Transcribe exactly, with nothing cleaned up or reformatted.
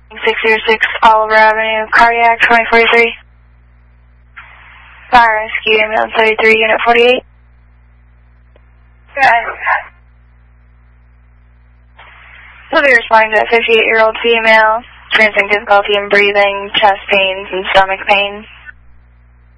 six zero six Oliver Avenue, cardiac twenty forty-three. Fire rescue ambulance thirty-three, unit forty-eight. Good. We'll be responding to a fifty-eight-year-old female experiencing difficulty in breathing, chest pains, and stomach pain.